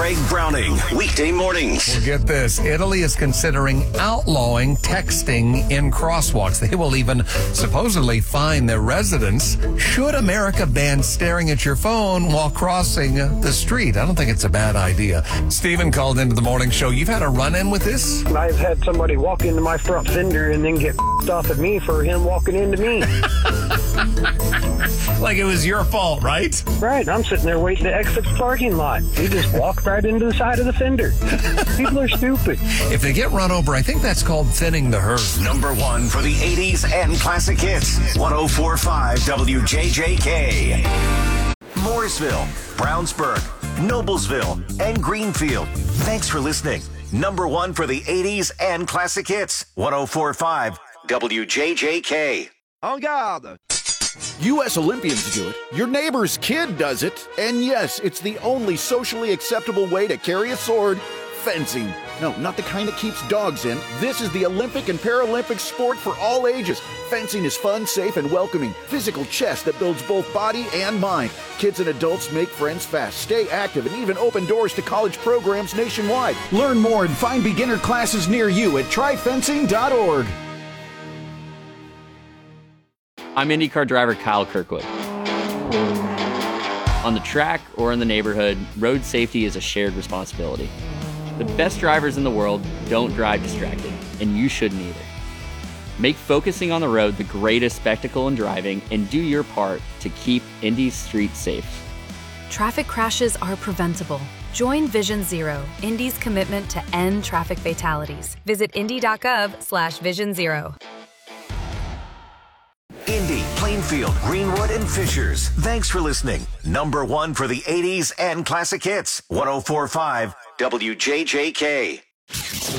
Greg Browning, weekday mornings. Well, get this. Italy is considering outlawing texting in crosswalks. They will even supposedly fine their residents. Should America ban staring at your phone while crossing the street? I don't think it's a bad idea. Stephen called into the morning show. You've had a run-in with this? I've had somebody walk into my front fender and then get off at me for him walking into me. Like it was your fault, right? Right. I'm sitting there waiting to exit the parking lot. He just walked right into the side of the fender. People are stupid. If they get run over, I think that's called thinning the herd. Number one for the 80s and classic hits. 104.5 WJJK. Mooresville, Brownsburg, Noblesville, and Greenfield. Thanks for listening. Number one for the 80s and classic hits. 104.5 WJJK. En garde! U.S. Olympians do it. Your neighbor's kid does it. And yes, it's the only socially acceptable way to carry a sword. Fencing. No, not the kind that keeps dogs in. This is the Olympic and Paralympic sport for all ages. Fencing is fun, safe, and welcoming. Physical chess that builds both body and mind. Kids and adults make friends fast, stay active, and even open doors to college programs nationwide. Learn more and find beginner classes near you at tryfencing.org. I'm IndyCar driver Kyle Kirkwood. On the track or in the neighborhood, road safety is a shared responsibility. The best drivers in the world don't drive distracted, and you shouldn't either. Make focusing on the road the greatest spectacle in driving and do your part to keep Indy's streets safe. Traffic crashes are preventable. Join Vision Zero, Indy's commitment to end traffic fatalities. Visit indy.gov/Vision Zero. Indy, Plainfield, Greenwood, and Fishers. Thanks for listening. Number one for the 80s and classic hits. 104.5 WJJK.